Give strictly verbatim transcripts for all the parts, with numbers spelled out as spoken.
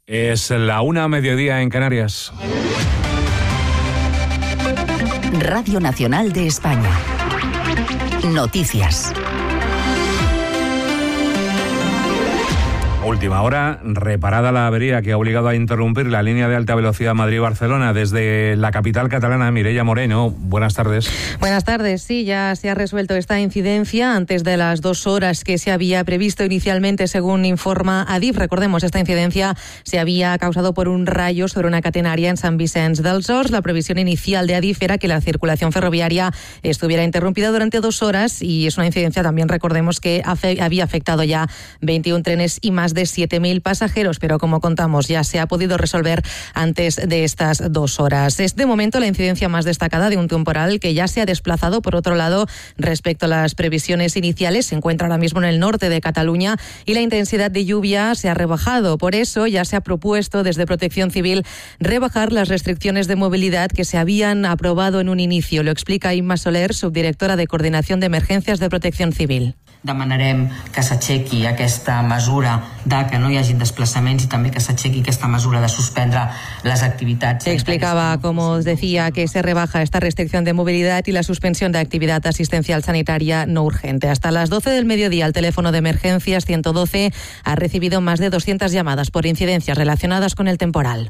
Es la una a mediodía en Canarias. Radio Nacional de España. Noticias. Última hora, reparada la avería que ha obligado a interrumpir la línea de alta velocidad Madrid-Barcelona desde la capital catalana. Mireia Moreno, buenas tardes. Buenas tardes, sí, ya se ha resuelto esta incidencia antes de las dos horas que se había previsto inicialmente, según informa Adif. Recordemos, esta incidencia se había causado por un rayo sobre una catenaria en Sant Vicenç dels Horts. La previsión inicial de Adif era que la circulación ferroviaria estuviera interrumpida durante dos horas y es una incidencia también, recordemos, que había afectado ya veintiún trenes y más de siete mil pasajeros, pero como contamos ya se ha podido resolver antes de estas dos horas. Es de momento la incidencia más destacada de un temporal que ya se ha desplazado. Por otro lado, respecto a las previsiones iniciales, se encuentra ahora mismo en el norte de Cataluña y la intensidad de lluvia se ha rebajado. Por eso ya se ha propuesto desde Protección Civil rebajar las restricciones de movilidad que se habían aprobado en un inicio. Lo explica Imma Soler, subdirectora de Coordinación de Emergencias de Protección Civil. Demanarem que s'aixequi aquesta mesura de que no hi hagin desplaçaments i també que s'aixequi aquesta mesura de suspendre les activitats. Se explicaba, como os decía, que se rebaja esta restricción de movilidad y la suspensión de actividad asistencial sanitaria no urgente. Hasta las doce del mediodía, el teléfono de emergencias ciento doce ha recibido más de doscientas llamadas por incidencias relacionadas con el temporal.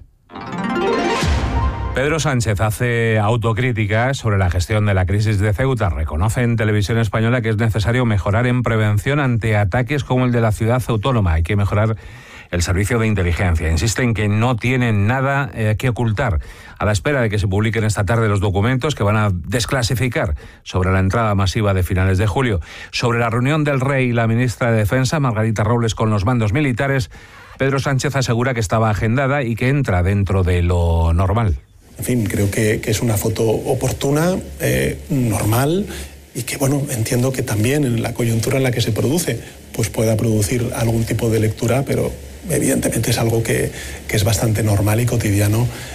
Pedro Sánchez hace autocrítica sobre la gestión de la crisis de Ceuta. Reconoce en Televisión Española que es necesario mejorar en prevención ante ataques como el de la ciudad autónoma. Hay que mejorar el servicio de inteligencia. Insiste en que no tienen nada eh, que ocultar. A la espera de que se publiquen esta tarde los documentos que van a desclasificar sobre la entrada masiva de finales de julio. Sobre la reunión del rey y la ministra de Defensa, Margarita Robles, con los mandos militares, Pedro Sánchez asegura que estaba agendada y que entra dentro de lo normal. En fin, creo que, que es una foto oportuna, eh, normal, y que, bueno, entiendo que también en la coyuntura en la que se produce, pues pueda producir algún tipo de lectura, pero evidentemente es algo que, que es bastante normal y cotidiano